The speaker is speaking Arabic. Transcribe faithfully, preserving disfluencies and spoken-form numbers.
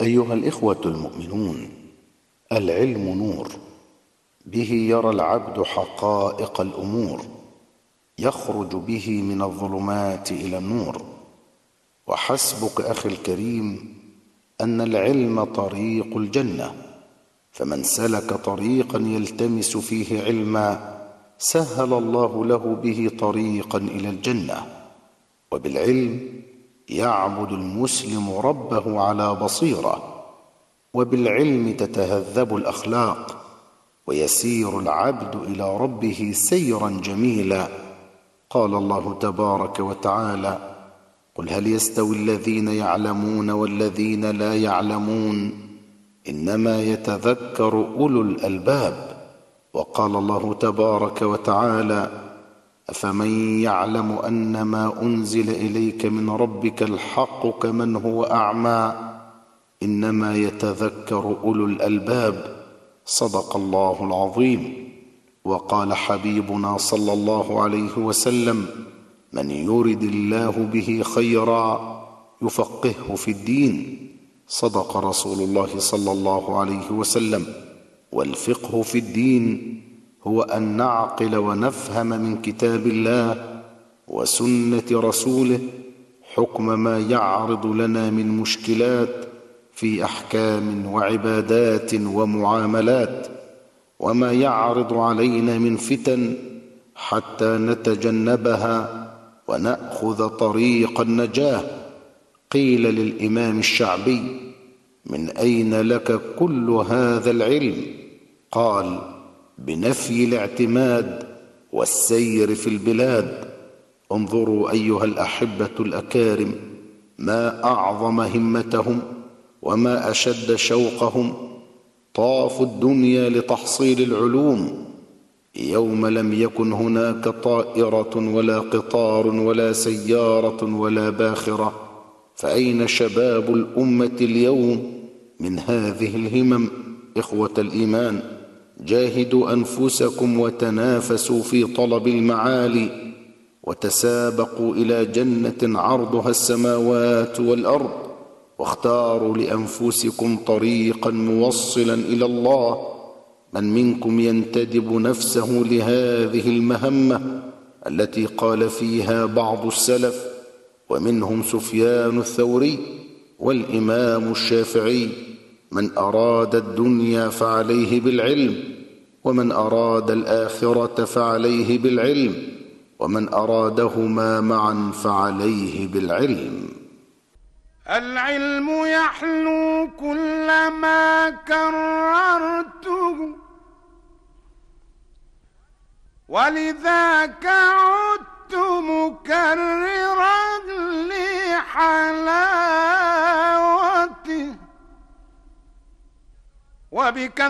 أيها الإخوة المؤمنون، العلم نور، به يرى العبد حقائق الأمور، يخرج به من الظلمات إلى النور. وحسبك أخي الكريم أن العلم طريق الجنة، فمن سلك طريقا يلتمس فيه علما سهل الله له به طريقا إلى الجنة. وبالعلم يعبد المسلم ربه على بصيرة، وبالعلم تتهذب الأخلاق، ويسير العبد إلى ربه سيرا جميلا. قال الله تبارك وتعالى: قل هل يستوي الذين يعلمون والذين لا يعلمون إنما يتذكر أولو الألباب. وقال الله تبارك وتعالى: أفمن يعلم أنما أنزل إليك من ربك الحق كمن هو أعمى إنما يتذكر أولو الألباب. صدق الله العظيم. وقال حبيبنا صلى الله عليه وسلم: من يرد الله به خيرا يفقهه في الدين. صدق رسول الله صلى الله عليه وسلم. والفقه في الدين هو أن نعقل ونفهم من كتاب الله وسنة رسوله حكم ما يعرض لنا من مشكلات في أحكام وعبادات ومعاملات، وما يعرض علينا من فتن حتى نتجنبها ونأخذ طريق النجاة. قيل للإمام الشعبي: من أين لك كل هذا العلم؟ قال: بنفي الاعتماد والسير في البلاد. انظروا أيها الأحبة الأكارم ما أعظم همتهم وما أشد شوقهم. طافوا الدنيا لتحصيل العلوم، يوم لم يكن هناك طائرة ولا قطار ولا سيارة ولا باخرة. فأين شباب الأمة اليوم من هذه الهمم؟ إخوة الإيمان، جاهدوا أنفسكم وتنافسوا في طلب المعالي، وتسابقوا إلى جنة عرضها السماوات والأرض، واختاروا لأنفسكم طريقا موصلا إلى الله. من منكم ينتدب نفسه لهذه المهمة التي قال فيها بعض السلف، ومنهم سفيان الثوري والإمام الشافعي: من أراد الدنيا فعليه بالعلم، ومن أراد الآخرة فعليه بالعلم، ومن أرادهما معا فعليه بالعلم. العلم يحلو كلما كررته، ولذاك عدت مكررا لحلاوته. وبك